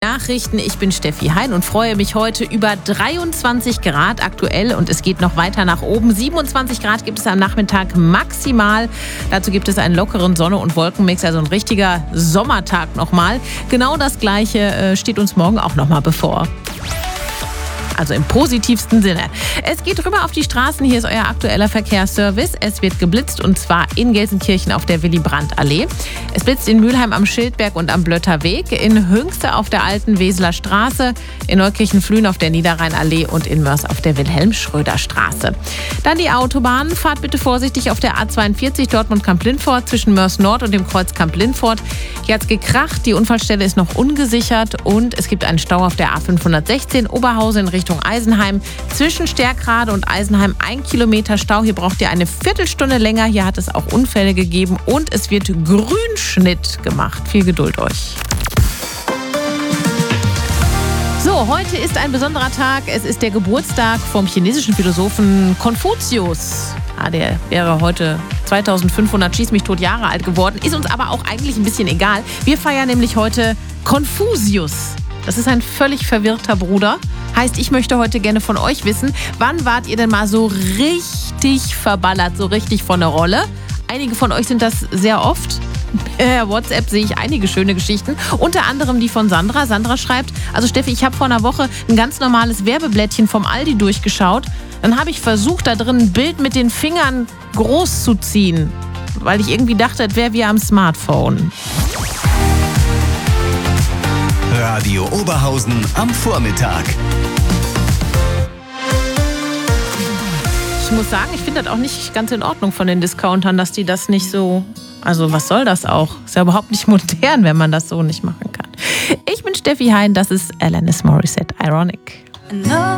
Nachrichten. Ich bin Steffi Hein und freue mich heute über 23 Grad aktuell und es geht noch weiter nach oben. 27 Grad gibt es am Nachmittag maximal. Dazu gibt es einen lockeren Sonne- und Wolkenmix, also ein richtiger Sommertag nochmal. Genau das Gleiche steht uns morgen auch nochmal bevor. Also im positivsten Sinne. Es geht rüber auf die Straßen. Hier ist euer aktueller Verkehrsservice. Es wird geblitzt und zwar in Gelsenkirchen auf der Willy-Brandt-Allee. Es blitzt in Mülheim am Schildberg und am Blötterweg, in Hünxte auf der alten Weseler Straße, in Neukirchen-Flühen auf der Niederrheinallee und in Mörs auf der Wilhelm-Schröder-Straße. Dann die Autobahn. Fahrt bitte vorsichtig auf der A42 Dortmund-Kamp-Lindfort zwischen Mörs Nord und dem Kreuz Kamp-Lindfort. Hier hat es gekracht. Die Unfallstelle ist noch ungesichert und es gibt einen Stau auf der A516 Oberhausen in Richtung Eisenheim. Zwischen Stärkrade und Eisenheim 1 Kilometer Stau. Hier braucht ihr eine Viertelstunde länger. Hier hat es auch Unfälle gegeben und es wird Grünschnitt gemacht. Viel Geduld euch. So, heute ist ein besonderer Tag. Es ist der Geburtstag vom chinesischen Philosophen Konfuzius. Der wäre heute 2500 schieß mich tot Jahre alt geworden. Ist uns aber auch eigentlich ein bisschen egal. Wir feiern nämlich heute Konfusius. Das ist ein völlig verwirrter Bruder. Heißt, ich möchte heute gerne von euch wissen, wann wart ihr denn mal so richtig verballert, so richtig von der Rolle? Einige von euch sind das sehr oft. Per WhatsApp sehe ich einige schöne Geschichten, unter anderem die von Sandra. Sandra schreibt, also Steffi, ich habe vor einer Woche ein ganz normales Werbeblättchen vom Aldi durchgeschaut. Dann habe ich versucht, da drin ein Bild mit den Fingern groß zu ziehen, weil ich irgendwie dachte, das wäre wie am Smartphone. Radio Oberhausen am Vormittag. Ich muss sagen, ich finde das auch nicht ganz in Ordnung von den Discountern, dass die das nicht so... Also was soll das auch? Ist ja überhaupt nicht modern, wenn man das so nicht machen kann. Ich bin Steffi Hein, das ist Alanis Morissette, Ironic.